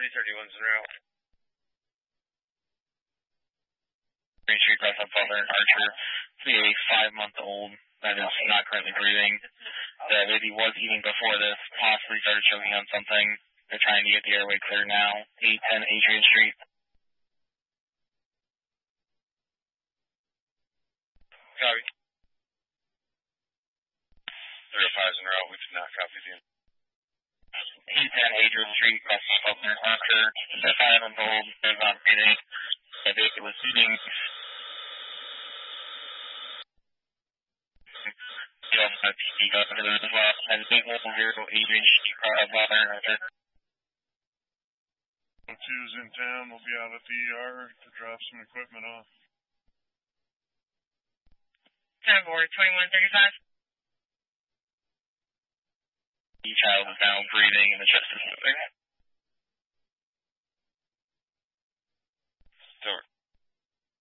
331's en route. Green Street, Cross up Butler, Archer. To be a 5-month-old that is not currently breathing. The baby was eating before this, possibly started choking on something. They're trying to get the airway clear now. 810 Adrian Street. Copy. 305's en route. We did not copy the 810 Adrian Street, Cross up Butler, Archer. The 5-month-old is not breathing. The baby was eating. As well as 810 Adrian Street, Cross up Butler, Archer. 2's in town. We'll be out at the ER to drop some equipment off. 10-4, 2135. The child is now breathing and the chest is moving. Door.